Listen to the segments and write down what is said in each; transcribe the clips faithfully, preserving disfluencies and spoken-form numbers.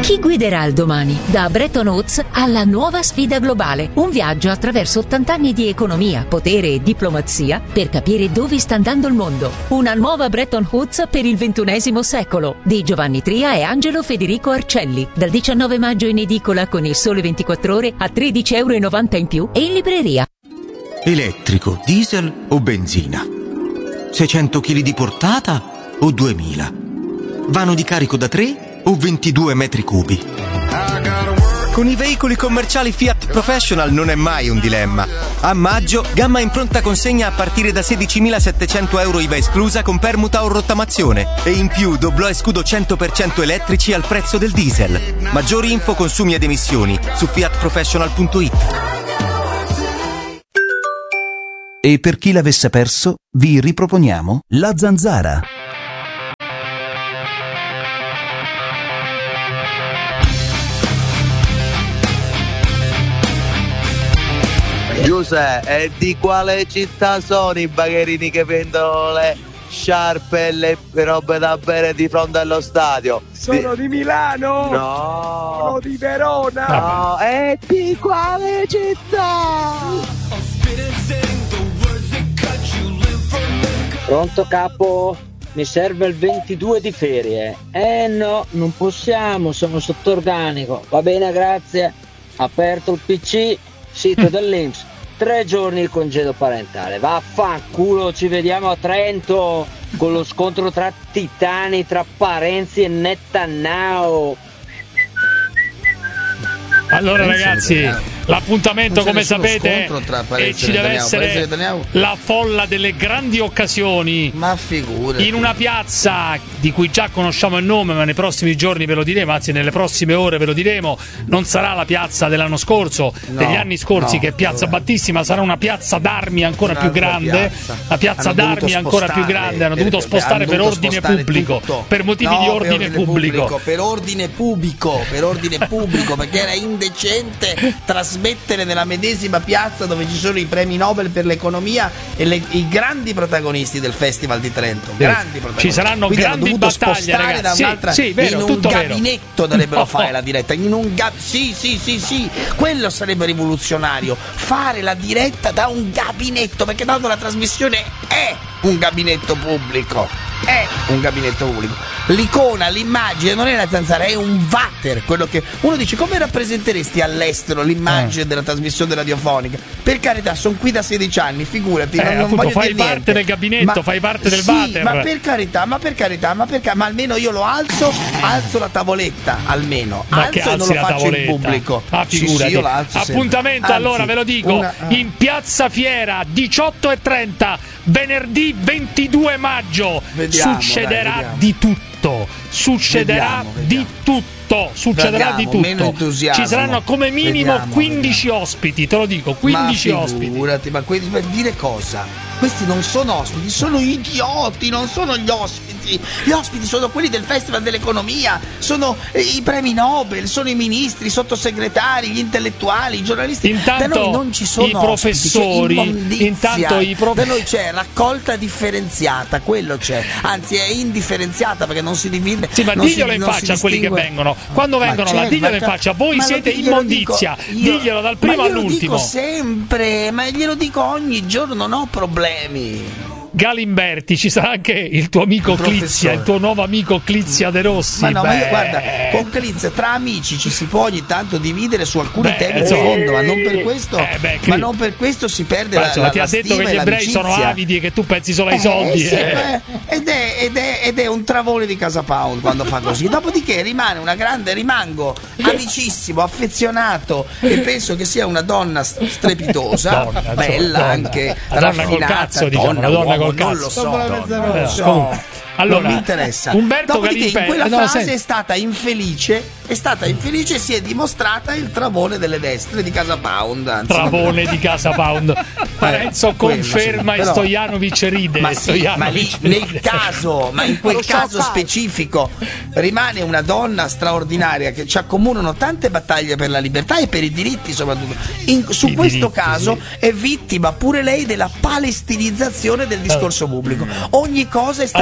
Chi guiderà il domani? Da Bretton Woods alla nuova sfida globale. Un viaggio attraverso ottanta anni di economia, potere e diplomazia per capire dove sta andando il mondo. Una nuova Bretton Woods per il ventunesimo secolo di Giovanni Tria e Angelo Federico Arcelli. Dal diciannove maggio in edicola con Il Sole ventiquattro Ore a tredici euro e novanta in più e in libreria. Elettrico, diesel o benzina? seicento chili di portata o duemila? Vano di carico da tre o ventidue metri cubi? Con i veicoli commerciali Fiat Professional non è mai un dilemma. A maggio, gamma in pronta consegna a partire da sedicimilasettecento euro I V A esclusa con permuta o rottamazione. E in più doblò e scudo cento per cento elettrici al prezzo del diesel. Maggiori info, consumi ed emissioni su fiat professional punto it. E per chi l'avesse perso, vi riproponiamo La Zanzara. Giuseppe, e di quale città sono i bagherini che vendono le sciarpe e le robe da bere di fronte allo stadio? Sono di Milano? No. Sono di Verona? No, e di quale città? Pronto capo? Mi serve il ventidue di ferie. Eh no, non possiamo, sono sotto organico. Va bene, grazie. Aperto il P C, sito dell'I N P S. Tre giorni il congedo parentale. Vaffanculo, ci vediamo a Trento con lo scontro tra titani, tra Parenzi e Netanyahu. Allora ragazzi, l'appuntamento come sapete e ci deve essere la folla delle grandi occasioni. Ma figurati. In una piazza di cui già conosciamo il nome, ma nei prossimi giorni ve lo diremo, anzi nelle prossime ore ve lo diremo. Non sarà la piazza dell'anno scorso, no, degli anni scorsi, no, che è Piazza vabbè. Battista, ma sarà una piazza d'armi ancora più grande. Piazza. Una piazza hanno d'armi ancora più grande. Hanno dovuto spostare hanno dovuto per ordine spostare pubblico tutto. Per motivi no, di ordine, per ordine pubblico. pubblico Per ordine pubblico Per ordine pubblico Perché era indecente trasmettere nella medesima piazza dove ci sono i premi Nobel per l'economia e le, i grandi protagonisti del Festival di Trento. Grandi protagonisti. Ci saranno Quindi grandi battaglie, ragazzi. Da un'altra, sì, sì, vero, in un tutto gabinetto vero. dovrebbero no. fare la diretta. In un ga- sì, sì, sì, sì. Quello sarebbe rivoluzionario. Fare la diretta da un gabinetto, perché tanto la trasmissione è un gabinetto pubblico. È un gabinetto pubblico. L'icona, l'immagine non è la zanzara, è un water. Quello che uno dice: come rappresenteresti all'estero l'immagine eh. della trasmissione radiofonica? Per carità, sono qui da sedici anni, figurati. Eh, non, non appunto, voglio fai dire parte niente. del gabinetto, ma, fai parte del sì, water. Ma per carità, ma per carità, ma per carità, ma almeno io lo alzo, alzo la tavoletta, almeno. Ma alzo che e non lo faccio in pubblico. Ah, sì, sì, io l'alzo appuntamento sempre. allora, Anzi, ve lo dico, una, uh. in Piazza Fiera, diciotto e trenta, venerdì ventidue maggio. Vediamo, succederà dai, vediamo. di tutto. Succederà vediamo, vediamo. di tutto. Succederà Vediamo, di meno tutto. entusiasmo. Ci saranno come minimo Vediamo, quindici vediamo. ospiti, te lo dico, quindici ma ospiti. Figurati, ma que- per dire cosa? Questi non sono ospiti, sono idioti, non sono gli ospiti. Gli ospiti sono quelli del Festival dell'Economia, sono eh, i premi Nobel, sono i ministri, i sottosegretari, gli intellettuali, i giornalisti. Intanto da noi non ci sono i professori, ospiti, intanto i prof... da noi c'è raccolta differenziata, quello c'è. Anzi è indifferenziata perché non si divide. Sì, ma non diglielo si, in non faccia a si quelli che vengono. Quando Ma vengono certo, là, diglielo in ma- faccia. Voi ma siete lo- glielo immondizia. dico io- Diglielo dal primo ma glielo all'ultimo. dico sempre, ma glielo dico ogni giorno, non ho problemi. Galimberti, ci sarà anche il tuo amico Il Clizia, il tuo nuovo amico Clizia De Rossi. Ma no, Beh. ma io guarda, con Clizia tra amici ci si può ogni tanto dividere su alcuni Beh, temi di sì. fondo, ma non per questo, Eh, beh, Cli- ma non per questo si perde Ma la, insomma, la, ti la ha detto stima che gli e ebrei sono l'amicizia. avidi e che tu pensi solo ai Eh, soldi. sì, eh. beh, ed, è, ed, è, ed è un travone di Casa Pound quando fa così. Dopodiché rimane una grande, rimango amicissimo, affezionato e penso che sia una donna strepitosa, Donna, insomma, bella donna. anche, La donna col raffinata, cazzo, diciamo, donna, la donna uomo, col non cazzo. lo so, non lo so. Comunque, allora, non mi interessa. Umberto Dopodiché in Galimberti- quella no, fase senti. è stata infelice, è stata infelice e si è dimostrata il travone delle destre di Casa Pound. Anzi. Travone di Casa Pound. Parenzo quello, conferma sì, e però- Stojanovic ride. Ma sì, ma lì Stojanovic nel ride. caso, ma in quel caso specifico rimane una donna straordinaria che ci accomunano tante battaglie per la libertà e per i diritti soprattutto. In- su I questo diritti, caso sì. è vittima pure lei della palestinizzazione del discorso pubblico. Ogni cosa è stata Allora,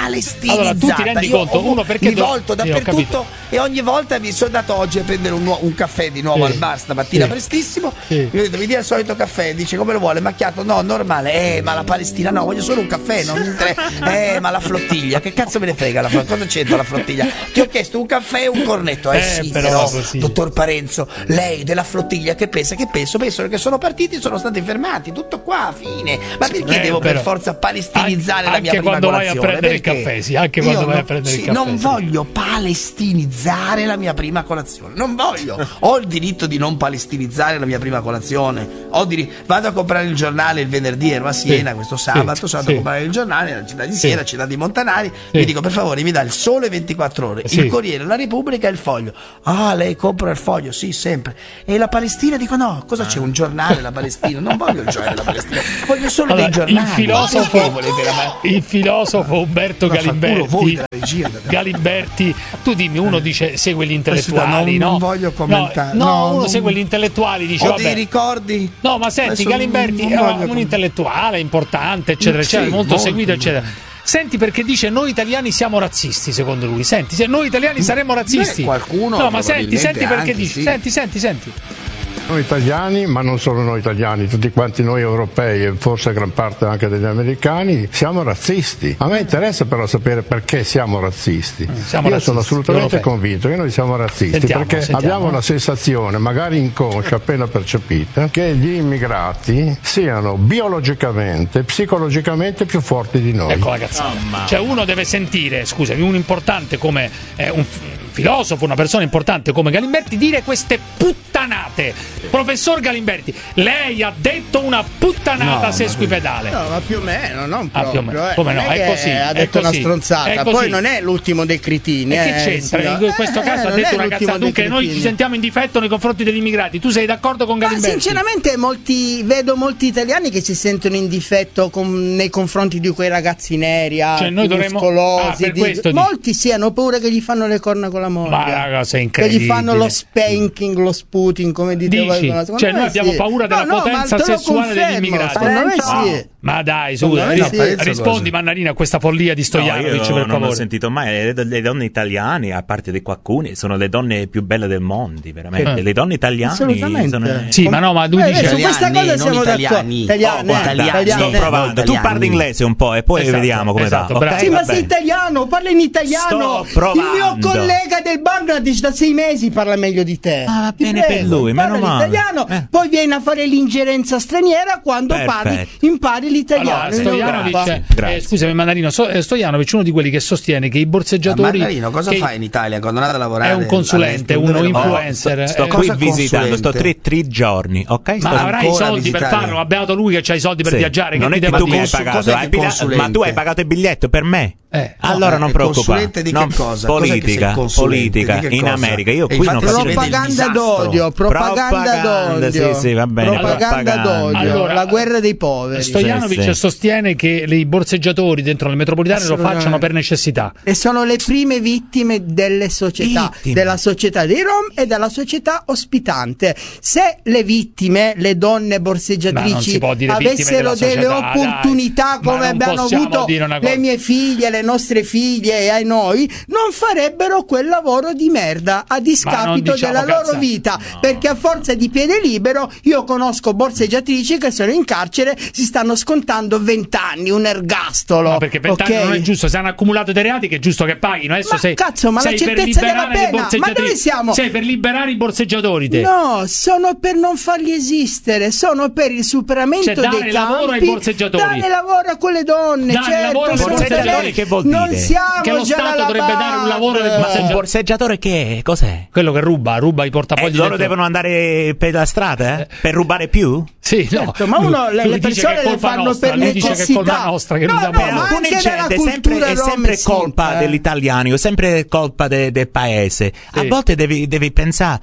palestinizzata. Allora, tu ti rendi Io conto, ho, uno perché mi do- volto Io ho dappertutto e ogni volta mi sono andato oggi a prendere un, un caffè di nuovo Sì. al bar stamattina Sì. prestissimo. Sì. Mi ho detto mi dia il solito caffè, dice come lo vuole, macchiato, no, normale. Eh, ma la Palestina no, voglio solo un caffè, non mi interessa. Eh, ma la flottiglia, che cazzo me ne frega la flottiglia? Cosa c'entra la flottiglia? Ti ho chiesto un caffè e un cornetto. Eh, Eh, sì, però però, così. dottor Parenzo, lei della flottiglia che pensa? Che penso? Penso che sono partiti e sono stati fermati, tutto qua, fine. Ma perché Eh, devo però. per forza palestinizzare Anche- la mia anche prima quando vai a colazione? prendere il Perché? caffè, sì, anche Io quando vai a non- prendere il sì, caffè, non sì. voglio palestinizzare la mia prima colazione, non voglio. Ho il diritto di non palestinizzare la mia prima colazione. Ho diri- Vado a comprare il giornale il venerdì, ero a Siena Sì. questo sabato, Sì. sono andato Sì. a comprare il giornale nella città di Siena, Sì. città di Montanari. Sì. Mi dico per favore mi dà il Sole ventiquattro ore, Sì. il Corriere, la Repubblica e il Foglio. Ah, lei compra il Foglio? Sì, sempre. E la Palestina? Dico no, cosa c'è? Un giornale la Palestina? Non voglio il giornale della Palestina, voglio solo Allora, dei giornali. il filosofo, Perché volete la- il filosofo Umberto Ma fa culo voi Galimberti, della regia, da- Galimberti, tu dimmi, uno dice segue gli intellettuali, non- no? non voglio commentare. No, no, No, uno non- segue gli intellettuali, dice Ho vabbè. dei ricordi. No, ma senti, Adesso Galimberti non è voglio un com- intellettuale importante, eccetera, Sì, eccetera, molto, molto, seguito, eccetera. Senti perché dice noi italiani siamo razzisti, secondo lui. Senti, se noi italiani saremmo razzisti. Beh, qualcuno No, ma senti, probabilmente senti perché anche, dice. sì. Senti, senti, senti. Noi italiani, ma non solo noi italiani, tutti quanti noi europei e forse gran parte anche degli americani, siamo razzisti. A me interessa però sapere perché siamo razzisti. Siamo Io razzisti, sono assolutamente europei. convinto che noi siamo razzisti Sentiamo, perché sentiamo. abbiamo la sensazione, magari inconscia, appena percepita, che gli immigrati siano biologicamente, psicologicamente più forti di noi. Ecco la cazzata. Cioè uno deve sentire, scusami, un importante come eh, un f- filosofo, una persona importante come Galimberti dire queste puttanate. Professor Galimberti, lei ha detto una puttanata No, sesquipedale. No, ma più o meno, non Ah, più o proprio. meno. eh. Come no? Non È che così, Ha è detto una così, stronzata. è così. Poi non è l'ultimo dei cretini. E che eh, c'entra? signor- In questo Eh, caso ha non detto è una l'ultimo cazzata. dei Dunque noi ci cretini. sentiamo in difetto nei confronti degli immigrati. Tu sei d'accordo con Ma Galimberti? sinceramente molti, vedo molti italiani che si sentono in difetto con- nei confronti di quei ragazzi neri, alti, Cioè, noi dovremmo- muscolosi, Ah, per di- questo dici. molti sì hanno paura che gli fanno le corna con la moglie, Ma la cosa è che incredibile. gli fanno lo spanking, lo sputing, come dite voi. Dici? con la- secondo Cioè me noi abbiamo sì. paura della No, no, ma potenza te lo sessuale degli confermo, immigrati. secondo me Ma- sì. Ma dai, su, Secondo me ri- sì. rispondi Mannarino a questa follia di Stojanovic, No, io per non favore. ho sentito mai le, le donne italiane, a parte dei quaccuni, sono le donne più belle del mondo, veramente. Eh. Le donne italiane Assolutamente. sono... Sì, ma no, ma tu Eh, dici su questa Italiani, cosa non siamo d'accordo. italiani. Italiane, Oh, italiani. Sto italiane. provando. Tu italiani. parli inglese un po' e poi Esatto, vediamo come esatto, va. bravo. ok? Sì, ma Va sei bene. italiano, parla in italiano. Sto provando. Il mio collega del Bangladesh da sei mesi parla meglio di te. Ah, va Ti bene prego, per lui, impara meno male. l'italiano, Eh. poi vieni a fare l'ingerenza straniera quando Perfetto. parli, impari l'italiano. Allora, in Stojanovic, Europa. eh, Grazie. scusami Mannarino, so, eh, Stojanovic è uno di quelli che sostiene che i borseggiatori Marino, cosa che fai in Italia quando andate a lavorare? è un consulente, all'estero? uno Dove lavori? influencer. Sto eh, qui cosa visitando, sto consulente? tre, tre giorni, ok? Sto ma avrai i ancora soldi per visitare. farlo, ha beato lui che c'ha i soldi per Sì. viaggiare. Non che è ti che devo tu mi dire? hai pagato, cos'è hai che pila- consulente? ma tu hai pagato il biglietto per me. Eh, Allora no, non è preoccupare. consulente di che Non- cosa? Cos'è che sei Politica, consulente? politica Di che in cosa? America. Io E qui non infatti capisco. si vede il Propaganda disastro. d'odio, propaganda Propaganda, d'odio. sì, sì, va bene, Propaganda propaganda. d'odio, Allora, la guerra dei poveri. Stojanovic Sì, sì. sostiene che i borseggiatori dentro le metropolitane lo Assolutamente. facciano per necessità. E sono le prime vittime delle società, Vittime. della società dei Rom e della società ospitante. Se le vittime, le donne Ma non borseggiatrici, si può dire vittime avessero della delle società, opportunità dai. Ma come non abbiamo possiamo avuto dire una cosa. le mie figlie, le nostre figlie e ai noi, non farebbero quel lavoro di merda a discapito diciamo della loro cazzate. vita, perché a forza di piede libero io conosco borseggiatrici che sono in carcere, si stanno scontando vent'anni, un ergastolo. No, perché vent'anni ok? non è giusto, se hanno accumulato dei reati che è giusto che paghino. Adesso Ma sei, cazzo, ma la sei per certezza della liberare le pena, ma borseggiatrici. dove siamo? Sei per liberare i borseggiatori te. No, sono per non farli esistere, sono per il superamento Cioè, dare dei lavoro ai campi, borseggiatori. dare lavoro a quelle donne, Dare certo, lavoro ai sono borseggiatori, per- che vuol non dire? siamo Che lo già Stato alla dovrebbe dare un lavoro alle Bad. Ma un borseggiatori. borseggiatore che è? Cos'è? Quello che ruba, ruba i Eh, portafogli loro dentro- devono andare per la strada eh? Per rubare più? Sì, no. Certo, ma uno le, Lui le dice persone che è le colpa fanno nostra, per lui dice che è necessità. colpa nostra che no, non no, abbiamo- ma Alcune anche della gente è sempre, cultura è rom sempre sì, colpa eh. degli italiani, è sempre colpa de- del paese. A Sì. volte devi, devi pensare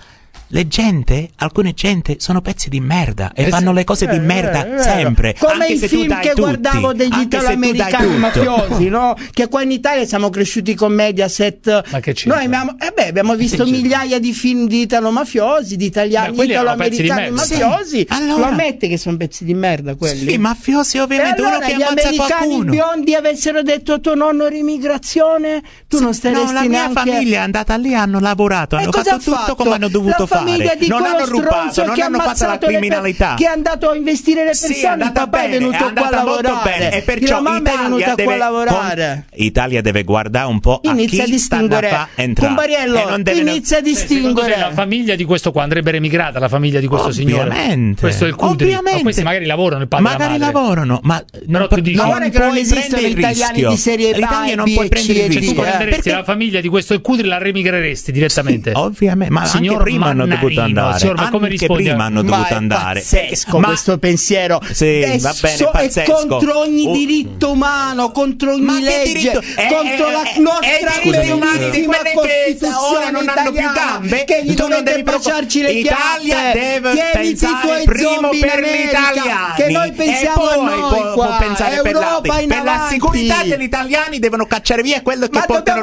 le gente, alcune gente sono pezzi di merda e Eh, fanno le cose eh, di merda eh, eh, sempre. come anche i se tu film dai che tutti, guardavo degli anche se tu dai italo-americani tutto. mafiosi, no? Che qua in Italia siamo cresciuti con Mediaset. Ma che Noi abbiamo, eh beh, abbiamo visto migliaia di film di italo-mafiosi, di italiani, Ma quelli erano italo-americani pezzi di merda. mafiosi. Sì, allora- Lo ammette che sono pezzi di merda quelli? Sì, mafiosi ovviamente, E allora uno che gli ammazza americani qualcuno. biondi avessero detto tuo nonno l'immigrazione, tu non staresti No, la mia neanche... famiglia è andata lì, hanno lavorato, E hanno cosa fatto ha tutto fatto? come hanno dovuto la famiglia fare. Di Non quello hanno rubato, stronzo non che ha hanno fatto la ammazzato le per- criminalità. che è andato a investire le Sì, è persone, il andata papà è bene, venuto è qua a andata molto lavorare bene e perciò la mamma è Italia venuta deve qua a lavorare. con- Italia deve guardare un po' a Inizia a chi sta da distinguere, fa entrare. Cumbariello, E non deve ne- inizia a Cioè, secondo te distinguere. la famiglia di questo qua andrebbe emigrata, la famiglia di questo signore? Ovviamente. Questo è il Cudri. Ovviamente. Ma questi magari lavorano, il padre e la Magari madre. lavorano, ma Però tu dici, Ma guarda che non puoi esistono prendere il italiani rischio. di serie A, L'Italia non B puoi e prendere C il e tu rischio. D, eh. prenderesti Perché- la famiglia di questo Cudri, la remigreresti direttamente? Ovviamente, ma Signor anche prima hanno Mannarino, dovuto andare. signor, ma come anche rispondi a- prima hanno Ma dovuto è andare. pazzesco Ma- questo pensiero. Sì, è, va bene, so- è pazzesco. contro ogni Oh. diritto umano, contro ogni Ma che legge, diritto? Eh, contro eh, la eh, nostra eh, diritti umani di bellissima quelli che Costituzione ora non hanno più italiana, gambe? che gli Tu non dovete devi preoccup- baciarci le Italia chiappe, deve tieniti i pensare tuoi primo zombie per in gli America, italiani che noi pensiamo e poi a noi può, qua, può pensare per, Europa la, in per la avanti. sicurezza degli italiani devono cacciare via quello che Ma portano